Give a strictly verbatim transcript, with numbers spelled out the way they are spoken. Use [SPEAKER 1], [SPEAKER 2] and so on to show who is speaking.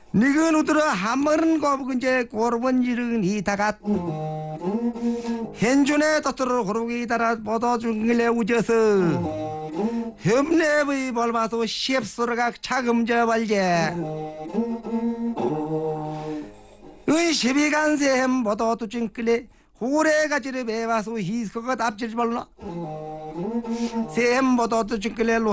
[SPEAKER 1] 니근 우들어 한번은 거북은제 고르번 지르근 이다가 현존에 떠들어 고르기 따라 뻗어준길래 우져서 협내의 벌마소 시앱소르가 차금져 발제 의 십이간세 햄 뻗어 두준길래 호래가지를 배와서 희스커가 답질 벌러 세햄 뻗어 두준길래